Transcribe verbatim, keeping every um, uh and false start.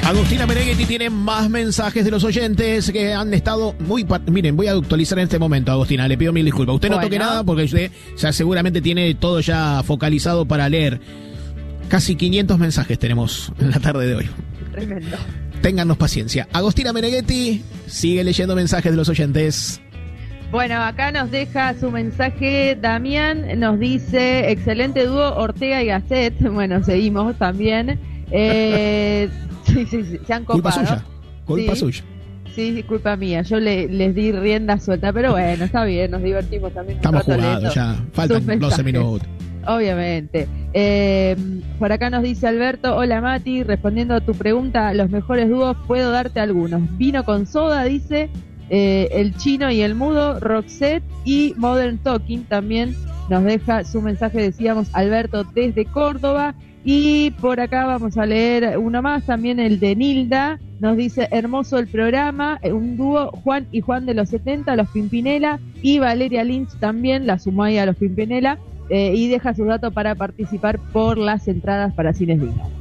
Agustina Meneghetti tiene más mensajes de los oyentes que han estado muy... Pa- Miren, voy a actualizar en este momento, Agustina, le pido mil disculpas. Usted Bueno. no toque nada porque usted ya seguramente tiene todo ya focalizado para leer. Casi quinientos mensajes tenemos en la tarde de hoy. Tremendo. Téngannos paciencia. Agustina Meneghetti sigue leyendo mensajes de los oyentes. Bueno, acá nos deja su mensaje Damián, nos dice, excelente dúo Ortega y Gasset. Bueno, seguimos también. Eh, sí, sí, sí, se han Culpa copado. suya. Culpa Sí. suya. Sí, sí, culpa mía. Yo le, les di rienda suelta, pero bueno, está bien, nos divertimos también. un Estamos rato jugados leyendo ya. Faltan sus doce mensajes. minutos. Obviamente. Eh, por acá nos dice Alberto, hola Mati, respondiendo a tu pregunta, los mejores dúos, puedo darte algunos. Vino con soda, dice, eh, el chino y el mudo, Roxette y Modern Talking también nos deja su mensaje, decíamos, Alberto desde Córdoba. Y por acá vamos a leer uno más, también el de Nilda, nos dice, hermoso el programa, un dúo Juan y Juan de los setenta, los Pimpinela, y Valeria Lynch también, la sumó ahí a los Pimpinela, eh, y deja sus datos para participar por las entradas para Cines Dignos.